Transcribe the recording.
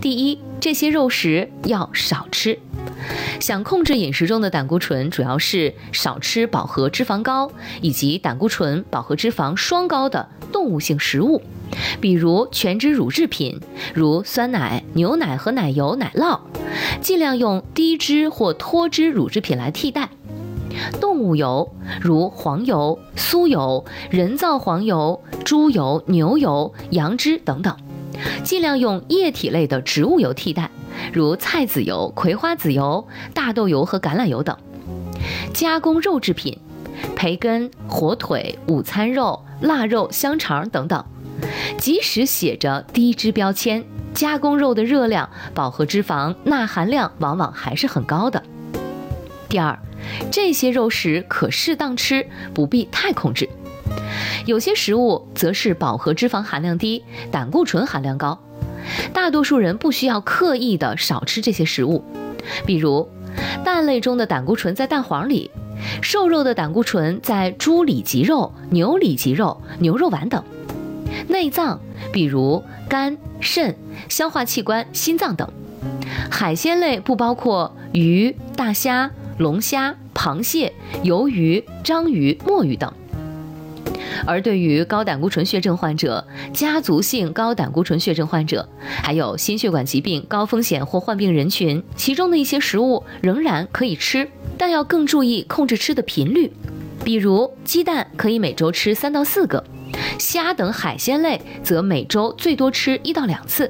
第一，这些肉食要少吃。想控制饮食中的胆固醇，主要是少吃饱和脂肪高以及胆固醇、饱和脂肪双高的动物性食物，比如全脂乳制品，如酸奶、牛奶和奶油、奶酪，尽量用低脂或脱脂乳制品来替代。动物油，如黄油、酥油、人造黄油、猪油、牛油、羊脂等等，尽量用液体类的植物油替代，如菜籽油、葵花籽油、大豆油和橄榄油等。加工肉制品，培根、火腿、午餐肉、腊肉、香肠等等，即使写着低脂标签，加工肉的热量、饱和脂肪、钠含量往往还是很高的。第二，这些肉食可适当吃，不必太控制。有些食物则是饱和脂肪含量低，胆固醇含量高，大多数人不需要刻意的少吃这些食物。比如蛋类中的胆固醇在蛋黄里，瘦肉的胆固醇在猪里脊肉、牛里脊肉、牛肉丸等。内脏，比如肝、肾、消化器官、心脏等。海鲜类不包括鱼、大虾、龙虾、螃蟹、鱿鱼、章鱼、墨鱼等。而对于高胆固醇血症患者、家族性高胆固醇血症患者，还有心血管疾病高风险或患病人群，其中的一些食物仍然可以吃，但要更注意控制吃的频率。比如鸡蛋可以每周吃3到4个，虾等海鲜类则每周最多吃1到2次。